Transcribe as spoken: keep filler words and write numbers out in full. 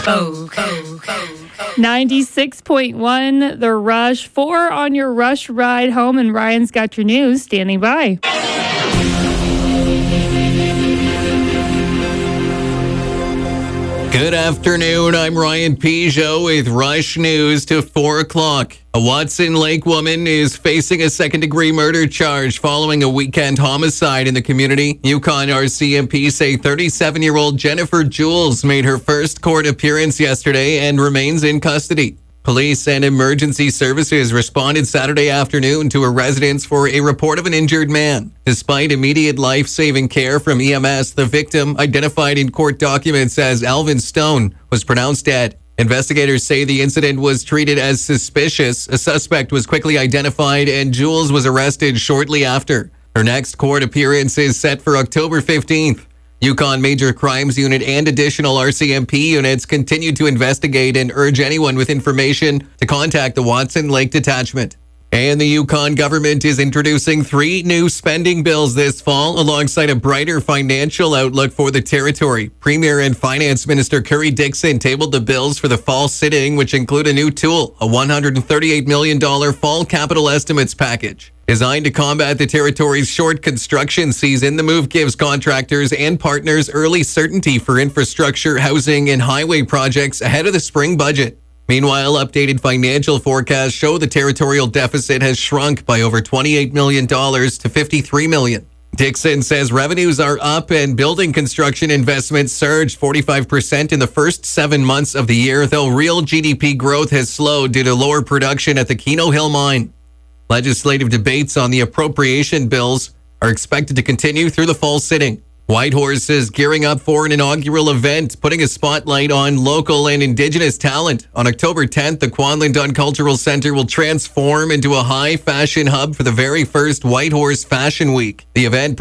ninety-six point one, The Rush. Four on your Rush ride home, and Ryan's got your news standing by. Good afternoon. I'm Ryan Peugeot with Rush News to four o'clock. A Watson Lake woman is facing a second-degree murder charge following a weekend homicide in the community. Yukon R C M P say thirty-seven-year-old Jennifer Jules made her first court appearance yesterday and remains in custody. Police and emergency services responded Saturday afternoon to a residence for a report of an injured man. Despite immediate life-saving care from E M S, the victim, identified in court documents as Alvin Stone, was pronounced dead. Investigators say the incident was treated as suspicious. A suspect was quickly identified and Jules was arrested shortly after. Her next court appearance is set for October fifteenth. Yukon Major Crimes Unit and additional R C M P units continue to investigate and urge anyone with information to contact the Watson Lake Detachment. And the Yukon government is introducing three new spending bills this fall alongside a brighter financial outlook for the territory. Premier and Finance Minister Curry Dixon tabled the bills for the fall sitting, which include a new tool, a one hundred thirty-eight million dollars fall capital estimates package. Designed to combat the territory's short construction season, the move gives contractors and partners early certainty for infrastructure, housing, and highway projects ahead of the spring budget. Meanwhile, updated financial forecasts show the territorial deficit has shrunk by over twenty-eight million dollars to fifty-three million dollars. Dixon says revenues are up and building construction investments surged forty-five percent in the first seven months of the year, though real G D P growth has slowed due to lower production at the Keno Hill mine. Legislative debates on the appropriation bills are expected to continue through the fall sitting. Whitehorse is gearing up for an inaugural event, putting a spotlight on local and Indigenous talent. On October tenth, the Kwanlin Dunn Cultural Center will transform into a high fashion hub for the very first Whitehorse Fashion Week. The event